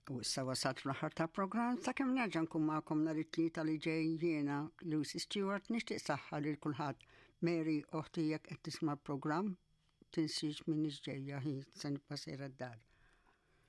U issa wasat fl-aħħar ta' programm sakemm nerġa' nkun magħkom nhar it-tlieta li ġej jiena Lucy Stewart nixtieq saħħa lil kulħadd. Mary oħti jekk qed tisma' programm tinsiex min ġejja ħin se nibqa' sejra d-dar.